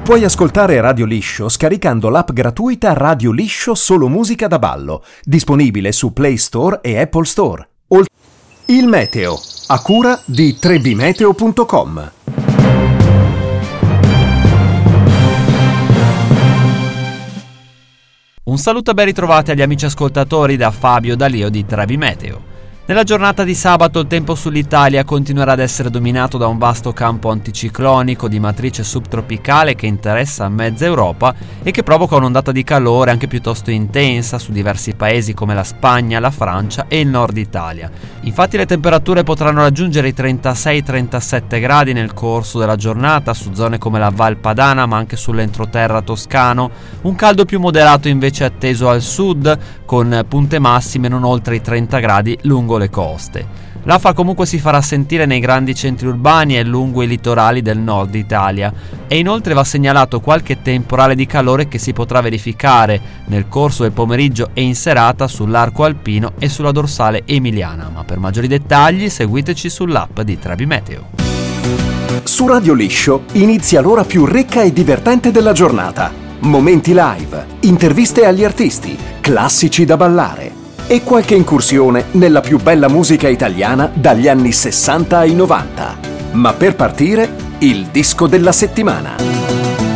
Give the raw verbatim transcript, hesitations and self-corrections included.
Puoi ascoltare Radio Liscio scaricando l'app gratuita Radio Liscio Solo Musica da Ballo, disponibile su Play Store e Apple Store. Ol- Il meteo, a cura di tre b meteo punto com. Un saluto e ben ritrovati agli amici ascoltatori da Fabio D'Alio di tre B Meteo. Nella giornata di sabato il tempo sull'Italia continuerà ad essere dominato da un vasto campo anticiclonico di matrice subtropicale che interessa mezza Europa e che provoca un'ondata di calore anche piuttosto intensa su diversi paesi come la Spagna, la Francia e il nord Italia. Infatti le temperature potranno raggiungere i trentasei trentasette gradi nel corso della giornata su zone come la Val Padana ma anche sull'entroterra toscano, un caldo più moderato invece atteso al sud con punte massime non oltre i trenta gradi lungo le coste. L'afa comunque si farà sentire nei grandi centri urbani e lungo i litorali del nord Italia e inoltre va segnalato qualche temporale di calore che si potrà verificare nel corso del pomeriggio e in serata sull'arco alpino e sulla dorsale emiliana, ma per maggiori dettagli seguiteci sull'app di tre B Meteo. Su Radio Liscio inizia l'ora più ricca e divertente della giornata. Momenti live, interviste agli artisti, classici da ballare e qualche incursione nella più bella musica italiana dagli anni sessanta ai novanta. Ma per partire, il disco della settimana.